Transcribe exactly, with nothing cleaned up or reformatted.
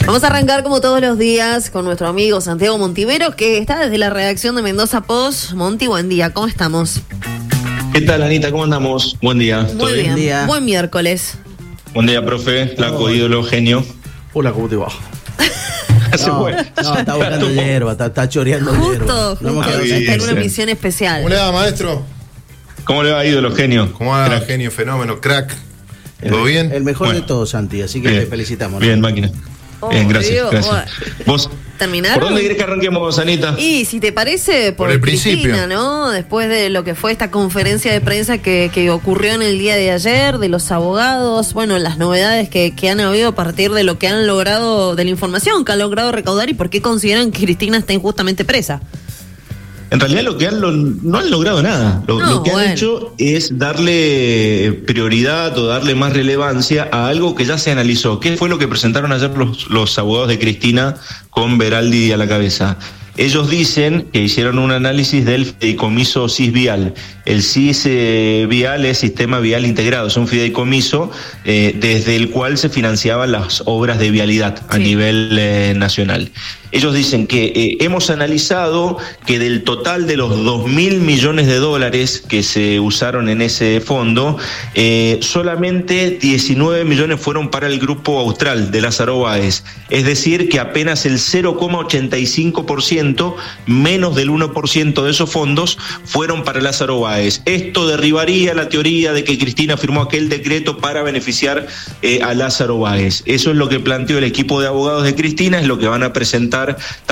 Vamos a arrancar como todos los días con nuestro amigo Santiago Montivero, que está desde la redacción de Mendoza Post. Monti, buen día, ¿cómo estamos? ¿Qué tal, Anita? ¿Cómo andamos? Buen día. Muy bien, día. Buen miércoles. Buen día, profe, flaco, oh. ídolo, genio. Hola, ¿cómo te va? Se no, fue. No, está buscando hierba, está, está choreando justo, hierba. Justo, no justo, está en una misión especial. ¿Cómo le va, maestro? ¿Cómo le va, ídolo, genio? ¿Cómo va, crack. Genio, fenómeno, crack? ¿Todo el, bien? El mejor bueno. de todos, Santi, así que bien. te felicitamos. ¿no? Bien, máquina. Oh, bien, gracias, Dios, gracias. ¿Vos? ¿Terminaron? ¿Por dónde querés que arranquemos, Anita? Y si te parece, por, por el Cristina, principio, ¿no? Después de lo que fue esta conferencia de prensa que, que ocurrió en el día de ayer, de los abogados, bueno, las novedades que, que han habido a partir de lo que han logrado, de la información que han logrado recaudar y por qué consideran que Cristina está injustamente presa. En realidad lo que han lo, no han logrado nada. Lo, no, lo que bueno. han hecho es darle prioridad o darle más relevancia a algo que ya se analizó. ¿Qué fue lo que presentaron ayer los, los abogados de Cristina con Beraldi a la cabeza? Ellos dicen que hicieron un análisis del fideicomiso C I S vial. El C I S eh, vial es Sistema Vial Integrado, es un fideicomiso eh, desde el cual se financiaban las obras de vialidad a sí. nivel eh, nacional. Ellos dicen que eh, hemos analizado que del total de los dos mil millones de dólares que se usaron en ese fondo, eh, solamente diecinueve millones fueron para el Grupo Austral de Lázaro Báez. Es decir, que apenas el cero coma ochenta y cinco por ciento, menos del uno por ciento de esos fondos, fueron para Lázaro Báez. Esto derribaría la teoría de que Cristina firmó aquel decreto para beneficiar eh, a Lázaro Báez. Eso es lo que planteó el equipo de abogados de Cristina, es lo que van a presentar